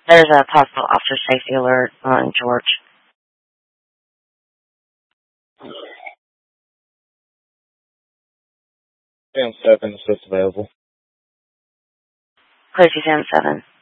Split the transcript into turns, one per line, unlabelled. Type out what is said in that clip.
There's a possible officer safety alert on George.
10-7 is just available.
Clear 277.